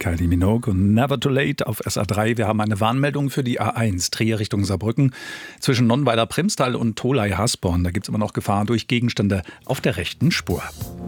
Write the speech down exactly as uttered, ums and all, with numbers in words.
Kylie Minogue und Never Too Late auf S A drei. Wir haben eine Warnmeldung für die A eins, Trier Richtung Saarbrücken. Zwischen Nonnweiler-Primstal und Tholey-Hasborn. Da gibt es immer noch Gefahr durch Gegenstände auf der rechten Spur.